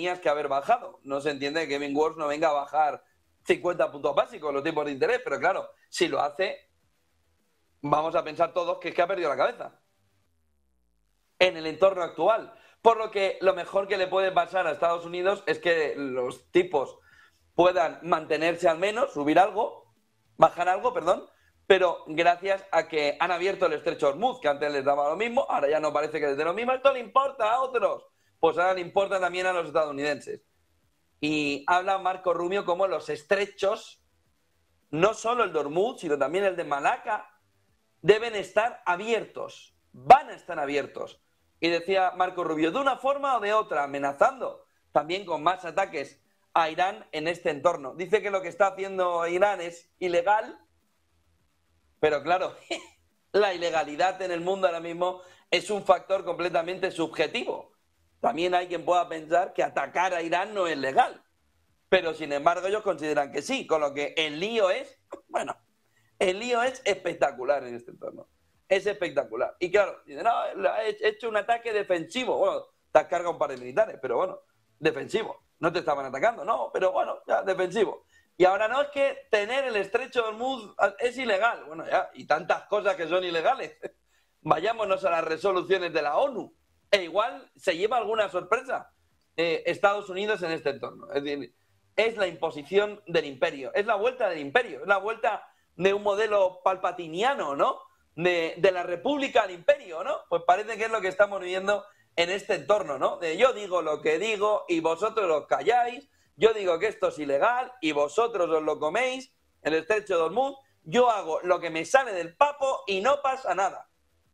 tenías que haber bajado. No se entiende que Kevin Walsh no venga a bajar 50 puntos básicos los tipos de interés, pero claro, si lo hace, vamos a pensar todos que es que ha perdido la cabeza en el entorno actual. Por lo que lo mejor que le puede pasar a Estados Unidos es que los tipos puedan mantenerse al menos, subir algo, bajar algo, perdón, pero gracias a que han abierto el estrecho de Hormuz, que antes les daba lo mismo, ahora ya no parece que les dé lo mismo, esto le importa a otros, pues ahora le importa también a los estadounidenses. Y habla Marco Rubio como los estrechos, no solo el de Hormuz, sino también el de Malaca, deben estar abiertos, van a estar abiertos. Y decía Marco Rubio, de una forma o de otra, amenazando también con más ataques a Irán en este entorno. Dice que lo que está haciendo Irán es ilegal, pero claro, la ilegalidad en el mundo ahora mismo es un factor completamente subjetivo. También hay quien pueda pensar que atacar a Irán no es legal, pero sin embargo ellos consideran que sí, con lo que el lío es, bueno, el lío es espectacular en este entorno. Es espectacular. Y claro, dicen, no, he hecho un ataque defensivo. Bueno, te has cargado un par de militares, pero bueno, defensivo. No te estaban atacando, no, pero bueno, ya, defensivo. Y ahora no, es que tener el estrecho de Hormuz es ilegal. Bueno, ya, y tantas cosas que son ilegales. Vayámonos a las resoluciones de la ONU. E igual se lleva alguna sorpresa Estados Unidos en este entorno. Es decir, es la imposición del imperio, es la vuelta del imperio, es la vuelta de un modelo palpatiniano, ¿no? De la república al imperio, ¿no? Pues parece que es lo que estamos viviendo en este entorno, ¿no? De yo digo lo que digo y vosotros lo calláis, yo digo que esto es ilegal y vosotros os lo coméis, el estrecho de Hormuz, yo hago lo que me sale del papo y no pasa nada.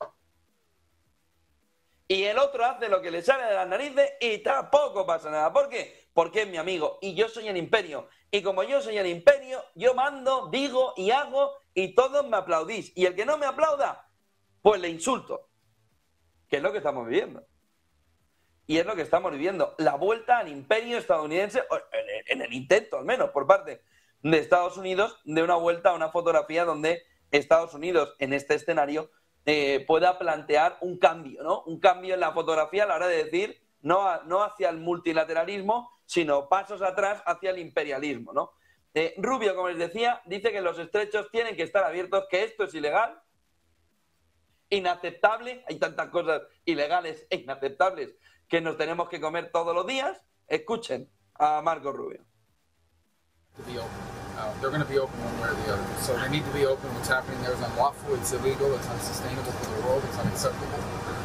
Y el otro hace lo que le sale de las narices y tampoco pasa nada. ¿Por qué? Porque es mi amigo y yo soy el imperio. Y como yo soy el imperio, yo mando, digo y hago y todos me aplaudís. Y el que no me aplauda, pues le insulto. Que es lo que estamos viviendo. Y es lo que estamos viviendo. La vuelta al imperio estadounidense, en el intento al menos por parte de Estados Unidos, de una vuelta a una fotografía donde Estados Unidos en este escenario pueda plantear un cambio, ¿no? Un cambio en la fotografía a la hora de decir no hacia el multilateralismo, sino pasos atrás hacia el imperialismo, ¿no? Rubio, como les decía, dice que los estrechos tienen que estar abiertos, que esto es ilegal, inaceptable, hay tantas cosas ilegales e inaceptables que nos tenemos que comer todos los días. Escuchen a Marco Rubio. They're going to be open one way or the other. So they need to be open. What's happening there is unlawful, it's illegal, it's unsustainable for the world, it's unacceptable.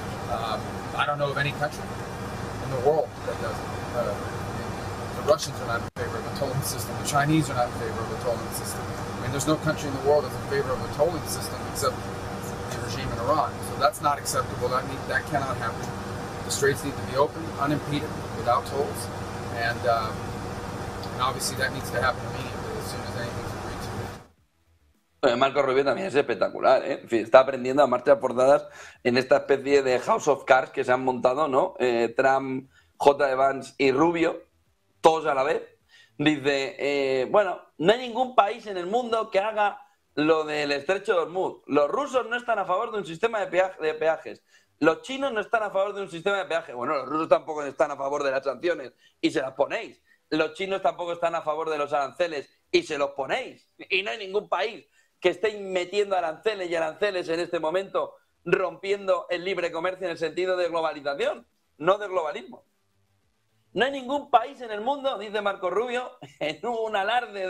I don't know of any country in the world that does it. The Russians are not in favor of a tolling system. The Chinese are not in favor of a tolling system. I mean, there's no country in the world that's in favor of a tolling system except the regime in Iran. So that's not acceptable. That cannot happen. The straits need to be open, unimpeded, without tolls. And obviously that needs to happen immediately as soon as anything's agreed to. Marco Rubio también es espectacular, ¿eh? En fin, está aprendiendo a marchas forzadas en esta especie de House of Cards que se han montado, ¿no? Trump, J. Vance y Rubio, todos a la vez. Dice, bueno, no hay ningún país en el mundo que haga lo del estrecho de Hormuz. Los rusos no están a favor de un sistema de peajes. Los chinos no están a favor de un sistema de peajes. Bueno, los rusos tampoco están a favor de las sanciones y se las ponéis. Los chinos tampoco están a favor de los aranceles y se los ponéis. Y no hay ningún país que esté metiendo aranceles y aranceles en este momento, rompiendo el libre comercio en el sentido de globalización, no de globalismo. No hay ningún país en el mundo, dice Marco Rubio, en un alarde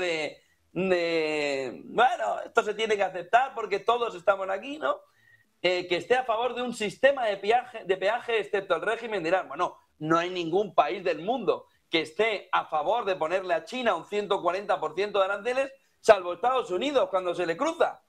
de bueno, esto se tiene que aceptar porque todos estamos aquí, ¿no? Que esté a favor de un sistema de peaje excepto el régimen de Irán. Bueno, no hay ningún país del mundo que esté a favor de ponerle a China un 140% de aranceles, salvo Estados Unidos cuando se le cruza.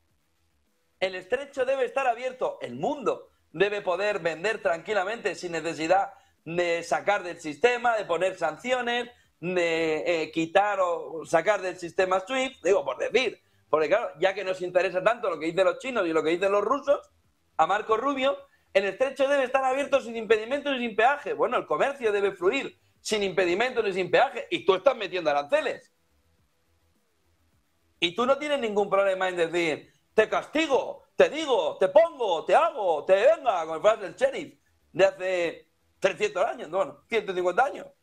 El estrecho debe estar abierto. El mundo debe poder vender tranquilamente sin necesidad de sacar del sistema, de poner sanciones, de quitar o sacar del sistema SWIFT, digo, por decir. Porque claro, ya que nos interesa tanto lo que dicen los chinos y lo que dicen los rusos, a Marco Rubio, el estrecho debe estar abierto sin impedimentos y sin peaje. Bueno, el comercio debe fluir sin impedimentos ni sin peaje. Y tú estás metiendo aranceles. Y tú no tienes ningún problema en decir, te castigo, te digo, te pongo, te hago, te venga, como el frase del sheriff de hace 300 años, bueno, 150 años.